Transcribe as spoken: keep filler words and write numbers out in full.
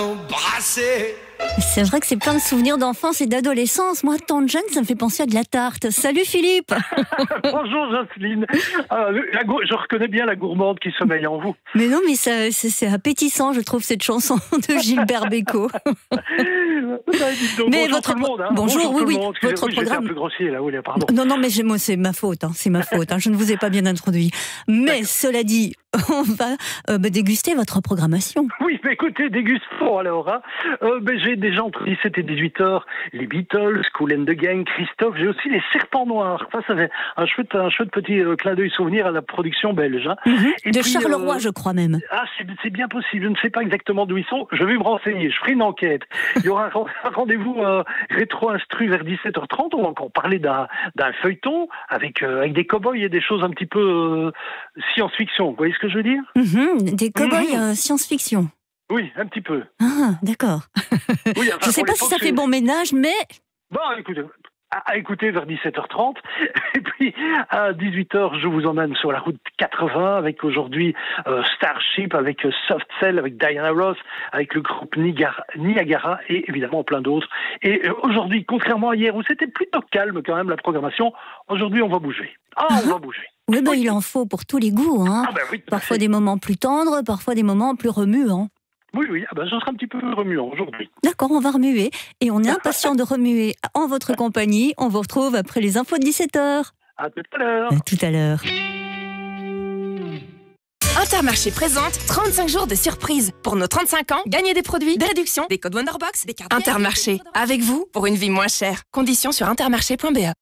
Embrasser. C'est vrai que c'est plein de souvenirs d'enfance et d'adolescence. Moi, tant de jeunes, ça me fait penser à de la tarte. Salut Philippe. Bonjour Jocelyne. Ah, la gour- je reconnais bien la gourmande qui sommeille en vous. Mais non, mais ça, c'est, c'est appétissant, je trouve, cette chanson de Gilbert Bécaud. Donc, Mais bonjour votre tout le monde. Hein. bonjour, tout oui, le oui, monde. Excusez- votre oui, j'étais programme- un peu grossier là, oui, là, pardon. Non, non, mais j'ai- moi, c'est ma faute, hein, c'est ma faute. Hein, je ne vous ai pas bien introduit. Mais cela dit, on va euh, bah, déguster votre programmation. Oui, mais écoutez, dégustons alors. Hein. Euh, ben, j'ai déjà entre dix-sept et dix-huit heures les Beatles, Kool and the Gang, Christophe. J'ai aussi les Serpents Noirs. Ça, ça fait un chouette, un chouette petit euh, clin d'œil souvenir à la production belge. Hein. Mhm. Et De puis, Charleroi, euh, je crois même. Ah, c'est, c'est bien possible. Je ne sais pas exactement d'où ils sont. Je vais me renseigner. Je ferai une enquête. Il y aura un, ren- un rendez-vous euh, rétro-instru vers dix-sept heures trente. On va encore parler d'un, d'un feuilleton avec, euh, avec des cow-boys et des choses un petit peu euh, science-fiction. Vous voyez ce que je veux dire? Mhm. Des cow-boys Mhm. euh, science-fiction. Oui, un petit peu. Ah, d'accord. Oui, enfin, Je ne sais pour pas si l'époque, ça fait c'est- bon ménage, mais Bon, écoutez, à, à écouter vers dix-sept heures trente. Et puis, à dix-huit heures, je vous emmène sur la route quatre-vingts avec aujourd'hui euh, Starship, avec euh, Soft Cell, avec Diana Ross, avec le groupe Niagara, Niagara et évidemment plein d'autres. Et euh, aujourd'hui, contrairement à hier où c'était plutôt calme quand même la programmation, aujourd'hui on va bouger. Ah, on va bouger. oui, bah, il en faut pour tous les goûts. Hein. Ah ben oui, tout à Parfois fait. des moments plus tendres, parfois des moments plus remuants. Oui, oui, ah ben, je serai un petit peu remuant aujourd'hui. D'accord, on va remuer. Et on est impatient de remuer en votre compagnie. On vous retrouve après les infos de dix-sept heures. À tout à l'heure. À tout à l'heure. Intermarché présente trente-cinq jours de surprise. Pour nos trente-cinq ans, gagnez des produits, des réductions, des codes Wonderbox, des cartes. Intermarché, avec vous pour une vie moins chère. Conditions sur intermarché point b e.